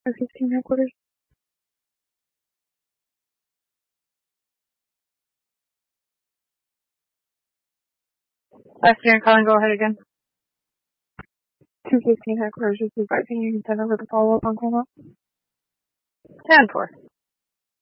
215 headquarters. Afternoon, Colin, go ahead again. 215 headquarters, just advising you can send over the follow-up on call. 10-4.